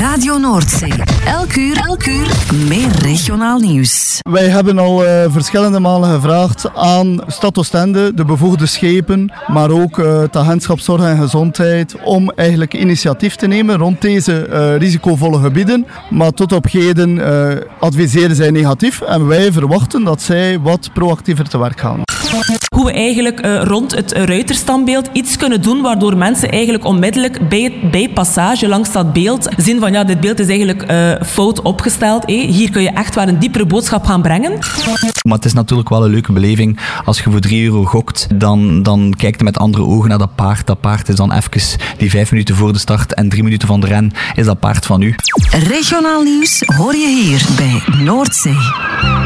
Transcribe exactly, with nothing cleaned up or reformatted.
Radio Noordzee. Elk uur, elk uur meer regionaal nieuws. Wij hebben al uh, verschillende malen gevraagd aan Stad Oostende, de bevoegde schepen, maar ook uh, het agentschap Zorg en Gezondheid, om eigenlijk initiatief te nemen rond deze uh, risicovolle gebieden. Maar tot op heden uh, adviseren zij negatief en wij verwachten dat zij wat proactiever te werk gaan. Hoe we eigenlijk uh, rond het ruiterstandbeeld iets kunnen doen waardoor mensen eigenlijk onmiddellijk bij, het, bij passage langs dat beeld zien van ja, dit beeld is eigenlijk uh, fout opgesteld. Hé. Hier kun je echt wel een diepere boodschap gaan brengen. Maar het is natuurlijk wel een leuke beleving. Als je voor drie euro gokt, dan, dan kijkt je met andere ogen naar dat paard. Dat paard is dan even die vijf minuten voor de start en drie minuten van de ren is dat paard van u. Regionaal nieuws hoor je hier bij Noordzee.